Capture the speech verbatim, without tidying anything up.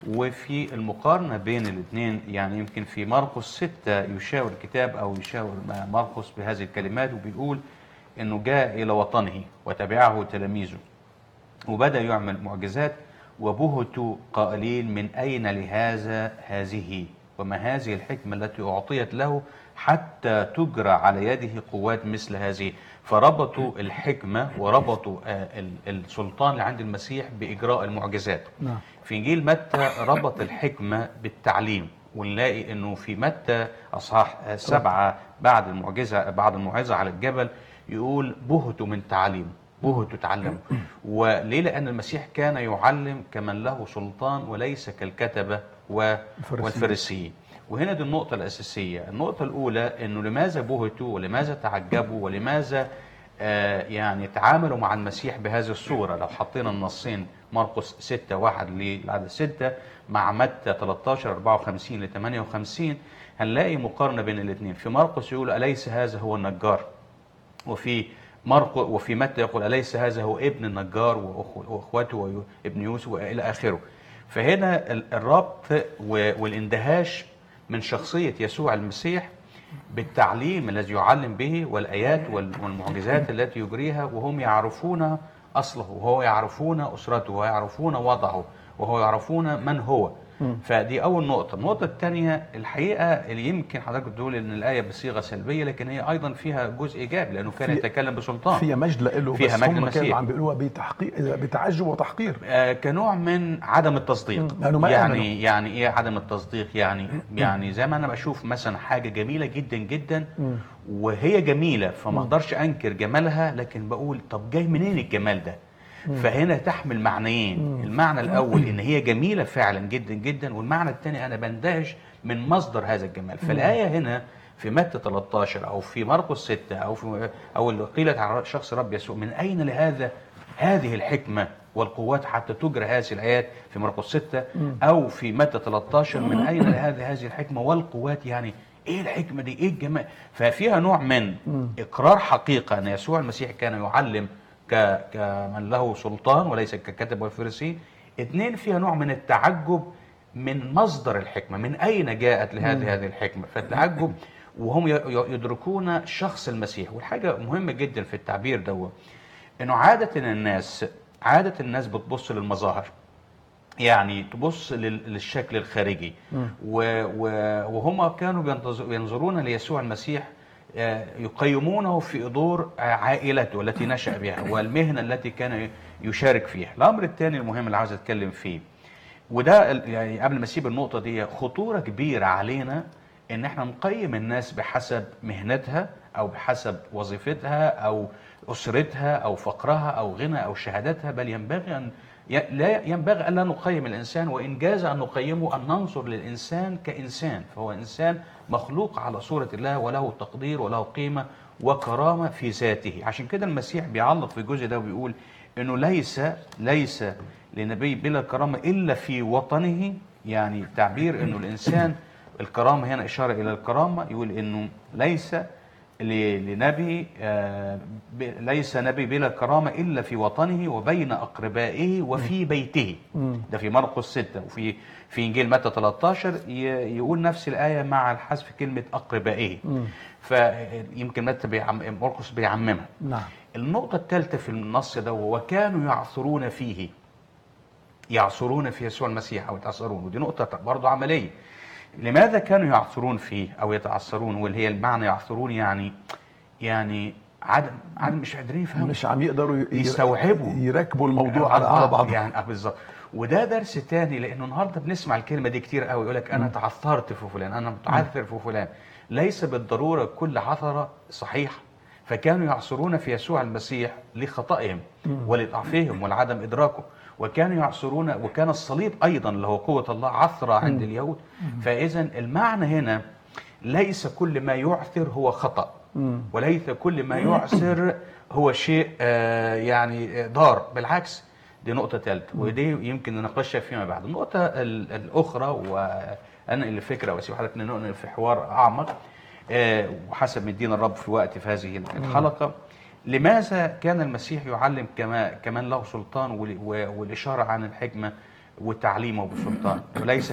وفي المقارنة بين الاثنين يعني يمكن في مرقس ستة يشاور الكتاب أو يشاور مرقس بهذه الكلمات وبيقول إنه جاء إلى وطنه وتبعه تلاميذه وبدأ يعمل معجزات وبهتوا قائلين من أين لهذا هذه وما هذه الحكمة التي أعطيت له حتى تجرى على يده قوات مثل هذه. فربطوا الحكمة وربطوا السلطان اللي عند المسيح بإجراء المعجزات. في إنجيل متى ربط الحكمة بالتعليم، ونلاقي إنه في متى أصحاح سبعة بعد المعجزة بعد الموعظة على الجبل يقول بهتوا من تعليم، بهتوا تعلموا. وليه؟ لأن المسيح كان يعلم كمن له سلطان وليس كالكتبة والفريسيين. وهنا دي النقطة الأساسية. النقطة الأولى إنه لماذا بهتوا ولماذا تعجبوا ولماذا آه يعني تعاملوا مع المسيح بهذه الصورة. لو حطينا النصين مرقس ستة واحد للعدد ستة مع متى ثلاثة عشر أربعة وخمسين ل ثمانية وخمسين هنلاقي مقارنة بين الاثنين. في مرقس يقول أليس هذا هو النجار، وفي مرقس وفي متى يقول أليس هذا هو ابن النجار واخوته وابن يوسف والى اخره. فهنا الربط والاندهاش من شخصية يسوع المسيح بالتعليم الذي يعلم به والآيات والمعجزات التي يجريها وهم يعرفون أصله وهو يعرفون أسرته ويعرفون وضعه وهو يعرفون من هو. فدي أول نقطة. النقطة الثانية الحقيقة اللي يمكن حضرتك تقول إن الآية بصيغة سلبية لكن هي أيضا فيها جزء إيجابي لأنه كان يتكلم بسلطان، فيها مجد له، فيها بس مجد هم المسيح كانوا عم بيقولوها بتحقيق بتعجب وتحقير، آه كنوع من عدم التصديق. يعني يعني إيه عدم التصديق؟ يعني يعني زي ما أنا بشوف مثلا حاجة جميلة جدا جدا وهي جميلة فما أقدرش أنكر جمالها، لكن بقول طب جاي منين الجمال ده؟ فهنا تحمل معنيين. المعنى الأول إن هي جميلة فعلا جدا جدا، والمعنى الثاني أنا بندهش من مصدر هذا الجمال. فالآية هنا في متى ثلاثة عشر أو في مرقس ستة أو في أو اللي قيلت على شخص رب يسوع من أين لهذا هذه الحكمة والقوات حتى تجرى هذه الآيات في مرقس ستة أو في متى ثلاثة عشر من أين لهذا هذه الحكمة والقوات. يعني إيه الحكمة دي؟ إيه الجمال؟ ففيها نوع من إقرار حقيقة أن يسوع المسيح كان يعلم كمن له سلطان وليس ككتب والفريسيين. اثنين فيها نوع من التعجب من مصدر الحكمة، من أين جاءت لهذه هذه الحكمة. فالتعجب وهم يدركون شخص المسيح. والحاجة مهمة جدا في التعبير ده إنه عادة الناس عادة الناس بتبص للمظاهر، يعني تبص للشكل الخارجي، وهم كانوا ينظرون ليسوع المسيح يقيمونه في دور عائلته التي نشأ بها والمهنة التي كان يشارك فيها. الأمر الثاني المهم اللي عاوز أتكلم فيه، وده يعني قبل ما أسيب النقطة دي، خطورة كبيرة علينا إن احنا نقيم الناس بحسب مهنتها أو بحسب وظيفتها أو أسرتها أو فقرها أو غنى أو شهادتها، بل ينبغي أن لا ينبغي أن لا نقيم الإنسان، وإن جاز أن نقيمه أن ننظر للإنسان كإنسان، فهو إنسان مخلوق على صورة الله وله تقدير وله قيمة وكرامة في ذاته. عشان كده المسيح بيعلق في الجزء ده وبيقول إنه ليس ليس لنبي بلا كرامة إلا في وطنه. يعني تعبير إنه الإنسان الكرامة هنا إشارة إلى الكرامة، يقول إنه ليس لنبي ليس نبي بلا كرامة إلا في وطنه وبين أقربائه وفي بيته. ده في مرقس ستة. وفي في إنجيل متى ثلاثة عشر يقول نفس الآية مع الحذف كلمة أقربائه. فيمكن متى بيعم مرقس بيعممها. نعم. النقطة الثالثة في النص ده وكانوا يعثرون فيه، يعثرون في يسوع المسيح أو يتعثرون، ودي نقطة برضو عملية. لماذا كانوا يعثرون فيه أو يتعثرون؟ واللي هي المعنى يعثرون يعني يعني عدم عدم مش قادرين يفهموا، مش عم يقدروا يستوعبوا يركبوا الموضوع على على بعض. يعني بالظبط. وده درس تاني، لأنه النهارده بنسمع الكلمة دي كتير قوي، يقول لك أنا تعثرت في فلان، أنا متعثر في فلان. ليس بالضرورة كل عثرة صحيح. فكانوا يعثرون في يسوع المسيح لخطئهم ولضعفهم ولعدم إدراكه، وكانوا يعصرون، وكان الصليب أيضا اللي هو قوة الله عثرة عند اليهود. فإذا المعنى هنا ليس كل ما يعثر هو خطأ، وليس كل ما يعثر هو شيء آه يعني ضار، بالعكس. دي نقطة ثالثة ودي يمكن نناقشها فيما بعد. النقطة الأخرى وأنا اللي فكرة وأسيب حضرتك ننقل في حوار أعمق آه وحسب مدينا الرب في وقت في هذه الحلقة. لماذا كان المسيح يعلم كما كمان له سلطان والإشارة عن الحكمة وتعليمه بسلطان وليس